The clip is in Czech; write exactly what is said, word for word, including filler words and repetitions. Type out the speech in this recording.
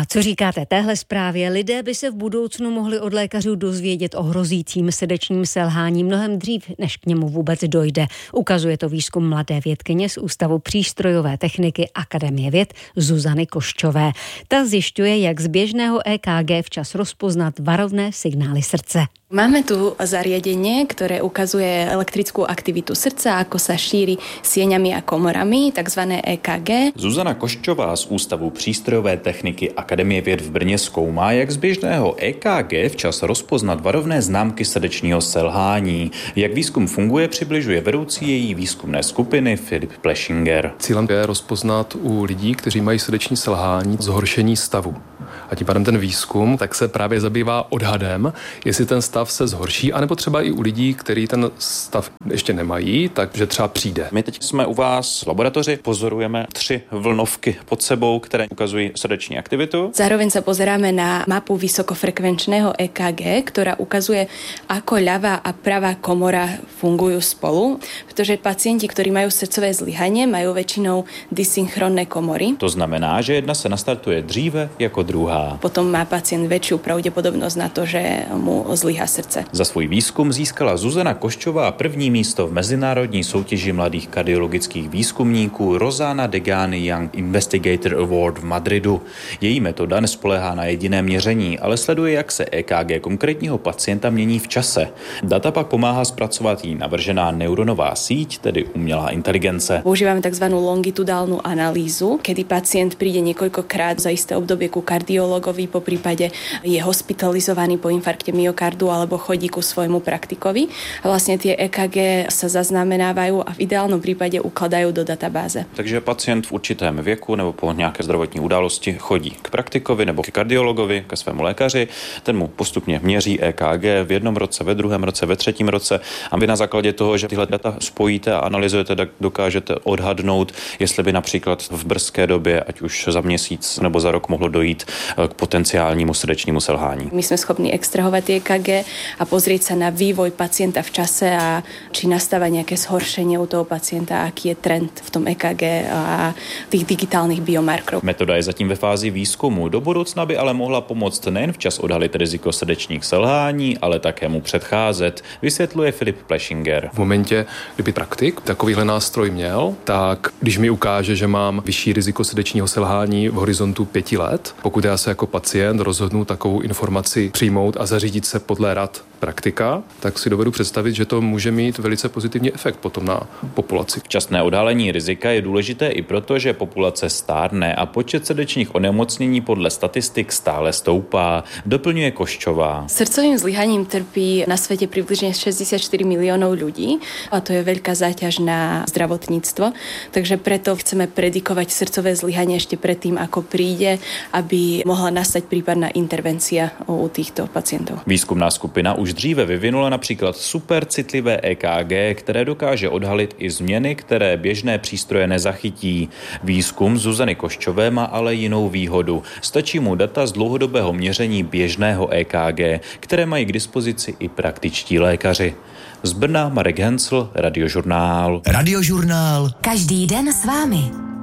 co říkáte téhle zprávě? Lidé by se v budoucnu mohli od lékařů dozvědět o hrozícím srdečním selhání mnohem dřív, než k němu vůbec dojde. Ukazuje to výzkum mladé vědkyně z Ústavu přístrojové techniky Akademie věd Zuzany Koščové. Ta zjišťuje, jak z běžného é ká gé včas rozpoznat varovné signály srdce. Máme tu zariadenie, ktoré ukazuje elektrickú aktivitu srdca, ako sa šíri sieňami a komorami, takzvané é ká gé. Zuzana Koščová z Ústavu přístrojové techniky Akademie věd v Brně zkoumá, jak z běžného é ká gé včas rozpoznat varovné známky srdečního selhání. Jak výzkum funguje, přibližuje vedoucí její výzkumné skupiny Filip Pleschinger. Cílem je rozpoznat u lidí, kteří mají srdeční selhání, zhoršení stavu. A tím pádem ten výzkum tak se právě zabývá odhadem, jestli ten stav se zhorší, anebo třeba i u lidí, kteří ten stav ještě nemají, takže třeba přijde. My teď jsme u vás v laboratoři, pozorujeme tři vlnovky pod sebou, které ukazují srdeční aktivitu. Zároveň sa pozeráme na mapu vysokofrekvenčného é ká gé, ktorá ukazuje, ako ľavá a pravá komora fungujú spolu, pretože pacienti, ktorí majú srdcové zlyhanie, majú väčšinou dysynchronné komory. To znamená, že jedna se nastartuje dříve jako druhá. Potom má pacient väčšiu pravdepodobnosť na to, že mu zlyhá srdce. Za svůj výzkum získala Zuzana Koščová první místo v mezinárodní soutěži mladých kardiologických výzkumníků Rosana Degani Young Investigator Award v Madridu. Její metoda nespoléhá na jediné měření, ale sleduje, jak se é ká gé konkrétního pacienta mění v čase. Data pak pomáhá zpracovat jí navržená neuronová síť, tedy umělá inteligence. Používame tzv. Longitudálnu analýzu, kedy pacient príde niekoľkokrát za isté obdobie ku kardiologovi, po prípade je hospitalizovaný po infarkte myokardu alebo chodí ku svojmu praktikovi. A vlastne tie é ká gé sa zaznamenávajú a v ideálnom prípade ukladajú do databáze. Takže pacient v určitém věku nebo po nějaké zdravotní události chodí k praktikovi nebo k kardiologovi, ke svému lékaři, ten mu postupně měří é ká gé v jednom roce, ve druhém roce, ve třetím roce a vy na základě toho, že tyhle data spojíte a analyzujete, tak dokážete odhadnout, jestli by například v brzké době, ať už za měsíc nebo za rok, mohlo dojít k potenciálnímu srdečnímu selhání. My sme schopní extrahovať é ká gé a pozrieť sa na vývoj pacienta v čase a či nastáva nejaké zhoršenie u toho pacienta, aký je trend v tom é ká gé a tých digitálnych biomarkerov. Metoda je zatím ve fázi výzkumu. Do budoucna by ale mohla pomoct nejen včas odhalit riziko srdečních selhání, ale také mu předcházet, vysvětluje Filip Pleschinger. V momentě, kdyby praktik takovýhle nástroj měl, tak když mi ukáže, že mám vyšší riziko srdečního selhání v horizontu pěti let, pokud já se jako pacient rozhodnu takovou informaci přijmout a zařídit se podle rad praktika, tak si dovedu představit, že to může mít velice pozitivní efekt potom na populaci. Včasné odhalení rizika je důležité i proto, že populace stárne a počet srdečních onemocnění podle statistik stále stoupá, doplňuje Koščová. Srdcovým zlyhaním trpí na svete približne šesťdesiatštyri miliónov ľudí a to je veľká záťaž na zdravotníctvo, takže preto chceme predikovať srdcové zlyhanie ešte predtým, ako príde, aby mohla nastať prípadná intervencia u týchto pacientov. Výzkumná skupina už dříve vyvinula například supercitlivé é ká gé, které dokáže odhalit i změny, které běžné přístroje nezachytí. Výzkum Zuzany Koščové má ale jinou výhodu. Stačí mu data z dlouhodobého měření běžného é ká gé, které mají k dispozici i praktičtí lékaři. Z Brna Marek Hensl, Radiožurnál. Radiožurnál. Každý den s vámi.